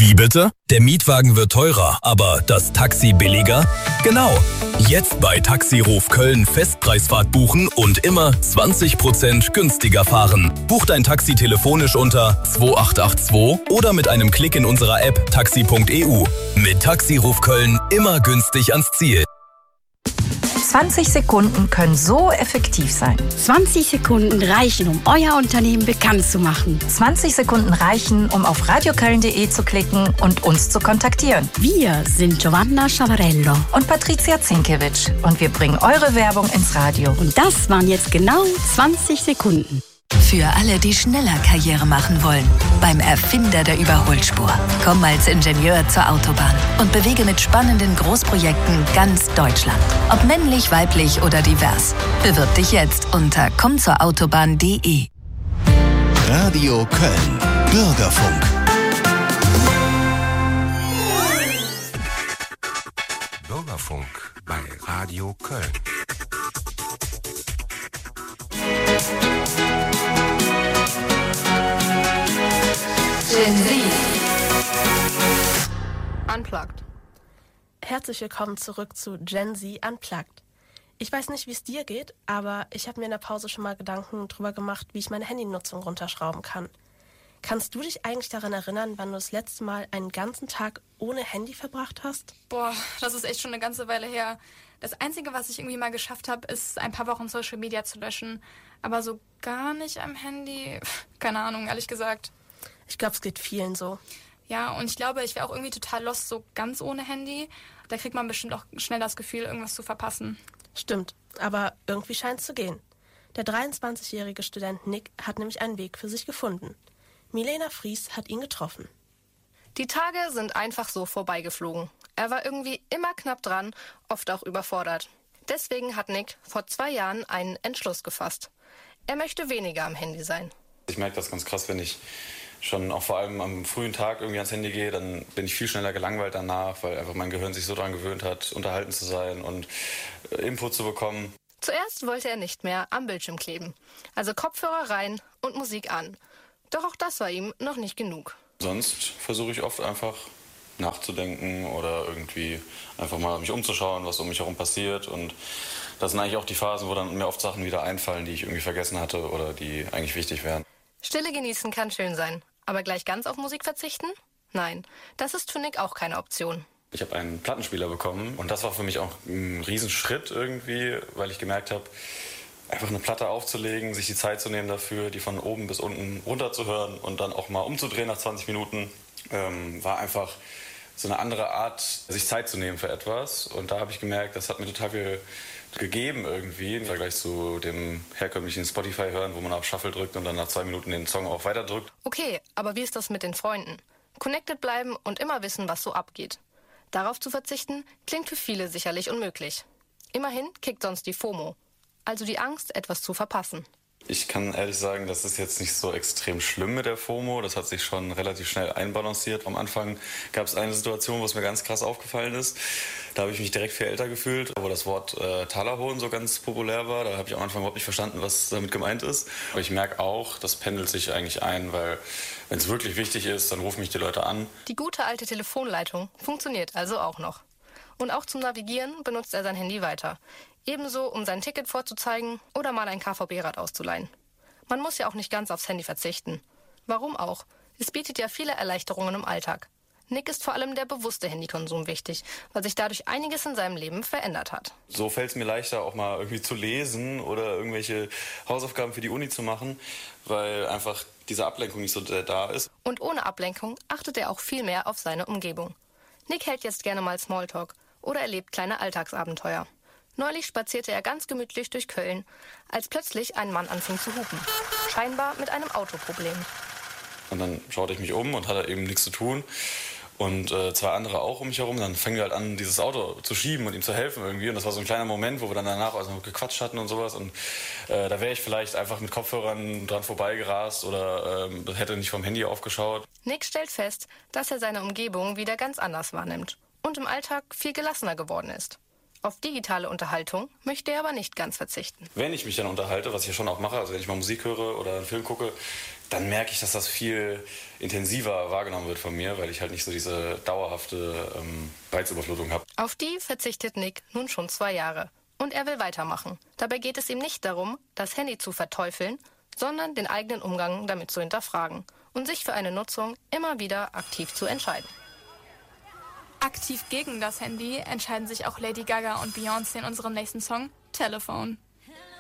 Wie bitte? Der Mietwagen wird teurer, aber das Taxi billiger? Genau. Jetzt bei Taxiruf Köln Festpreisfahrt buchen und immer 20% günstiger fahren. Buch dein Taxi telefonisch unter 2882 oder mit einem Klick in unserer App taxi.eu. Mit Taxiruf Köln immer günstig ans Ziel. 20 Sekunden können so effektiv sein. 20 Sekunden reichen, um euer Unternehmen bekannt zu machen. 20 Sekunden reichen, um auf radioköln.de zu klicken und uns zu kontaktieren. Wir sind Giovanna Schavarello und Patricia Zinkewitsch und wir bringen eure Werbung ins Radio. Und das waren jetzt genau 20 Sekunden. Für alle, die schneller Karriere machen wollen. Beim Erfinder der Überholspur. Komm als Ingenieur zur Autobahn und bewege mit spannenden Großprojekten ganz Deutschland. Ob männlich, weiblich oder divers. Bewirb dich jetzt unter kommzurautobahn.de. Radio Köln. Bürgerfunk. Bürgerfunk bei Radio Köln. Gen Z. Unplugged. Herzlich willkommen zurück zu Gen Z Unplugged. Ich weiß nicht, wie es dir geht, aber ich habe mir in der Pause schon mal Gedanken drüber gemacht, wie ich meine Handynutzung runterschrauben kann. Kannst du dich eigentlich daran erinnern, wann du das letzte Mal einen ganzen Tag ohne Handy verbracht hast? Boah, das ist echt schon eine ganze Weile her. Das Einzige, was ich irgendwie mal geschafft habe, ist ein paar Wochen Social Media zu löschen. Aber so gar nicht am Handy, keine Ahnung, ehrlich gesagt. Ich glaube, es geht vielen so. Ja, und ich glaube, ich wäre auch irgendwie total lost, so ganz ohne Handy. Da kriegt man bestimmt auch schnell das Gefühl, irgendwas zu verpassen. Stimmt, aber irgendwie scheint es zu gehen. Der 23-jährige Student Nick hat nämlich einen Weg für sich gefunden. Milena Fries hat ihn getroffen. Die Tage sind einfach so vorbeigeflogen. Er war irgendwie immer knapp dran, oft auch überfordert. Deswegen hat Nick vor 2 Jahren einen Entschluss gefasst. Er möchte weniger am Handy sein. Ich merke das ganz krass, wenn ich schon auch vor allem am frühen Tag irgendwie ans Handy gehe, dann bin ich viel schneller gelangweilt danach, weil einfach mein Gehirn sich so daran gewöhnt hat, unterhalten zu sein und Input zu bekommen. Zuerst wollte er nicht mehr am Bildschirm kleben. Also Kopfhörer rein und Musik an. Doch auch das war ihm noch nicht genug. Sonst versuche ich oft einfach nachzudenken oder irgendwie einfach mal mich umzuschauen, was um mich herum passiert. Und das sind eigentlich auch die Phasen, wo dann mir oft Sachen wieder einfallen, die ich irgendwie vergessen hatte oder die eigentlich wichtig wären. Stille genießen kann schön sein. Aber gleich ganz auf Musik verzichten? Nein, das ist für Nick auch keine Option. Ich habe einen Plattenspieler bekommen und das war für mich auch ein Riesenschritt irgendwie, weil ich gemerkt habe, einfach eine Platte aufzulegen, sich die Zeit zu nehmen dafür, die von oben bis unten runterzuhören und dann auch mal umzudrehen nach 20 Minuten, war einfach so eine andere Art, sich Zeit zu nehmen für etwas. Und da habe ich gemerkt, das hat mir total viel gegeben irgendwie, im Vergleich zu dem herkömmlichen Spotify hören, wo man auf Shuffle drückt und dann nach 2 Minuten den Song auch weiter drückt. Okay, aber wie ist das mit den Freunden? Connected bleiben und immer wissen, was so abgeht. Darauf zu verzichten, klingt für viele sicherlich unmöglich. Immerhin kickt sonst die FOMO, also die Angst, etwas zu verpassen. Ich kann ehrlich sagen, das ist jetzt nicht so extrem schlimm mit der FOMO. Das hat sich schon relativ schnell einbalanciert. Am Anfang gab es eine Situation, wo es mir ganz krass aufgefallen ist. Da habe ich mich direkt viel älter gefühlt, wo das Wort Talerhohn so ganz populär war. Da habe ich am Anfang überhaupt nicht verstanden, was damit gemeint ist. Aber ich merke auch, das pendelt sich eigentlich ein, weil wenn es wirklich wichtig ist, dann rufen mich die Leute an. Die gute alte Telefonleitung funktioniert also auch noch. Und auch zum Navigieren benutzt er sein Handy weiter. Ebenso, um sein Ticket vorzuzeigen oder mal ein KVB-Rad auszuleihen. Man muss ja auch nicht ganz aufs Handy verzichten. Warum auch? Es bietet ja viele Erleichterungen im Alltag. Nick ist vor allem der bewusste Handykonsum wichtig, weil sich dadurch einiges in seinem Leben verändert hat. So fällt es mir leichter, auch mal irgendwie zu lesen oder irgendwelche Hausaufgaben für die Uni zu machen, weil einfach diese Ablenkung nicht so da ist. Und ohne Ablenkung achtet er auch viel mehr auf seine Umgebung. Nick hält jetzt gerne mal Smalltalk oder erlebt kleine Alltagsabenteuer. Neulich spazierte er ganz gemütlich durch Köln, als plötzlich ein Mann anfing zu hupen. Scheinbar mit einem Autoproblem. Und dann schaute ich mich um und hatte eben nichts zu tun. Und 2 andere auch um mich herum. Dann fingen wir halt an, dieses Auto zu schieben und ihm zu helfen irgendwie. Und das war so ein kleiner Moment, wo wir dann danach also gequatscht hatten und sowas. Und da wäre ich vielleicht einfach mit Kopfhörern dran vorbeigerast oder hätte nicht vom Handy aufgeschaut. Nick stellt fest, dass er seine Umgebung wieder ganz anders wahrnimmt und im Alltag viel gelassener geworden ist. Auf digitale Unterhaltung möchte er aber nicht ganz verzichten. Wenn ich mich dann unterhalte, was ich ja schon auch mache, also wenn ich mal Musik höre oder einen Film gucke, dann merke ich, dass das viel intensiver wahrgenommen wird von mir, weil ich halt nicht so diese dauerhafte Reizüberflutung habe. Auf die verzichtet Nick nun schon 2 Jahre. Und er will weitermachen. Dabei geht es ihm nicht darum, das Handy zu verteufeln, sondern den eigenen Umgang damit zu hinterfragen und sich für eine Nutzung immer wieder aktiv zu entscheiden. Aktiv gegen das Handy entscheiden sich auch Lady Gaga und Beyoncé in unserem nächsten Song Telephone.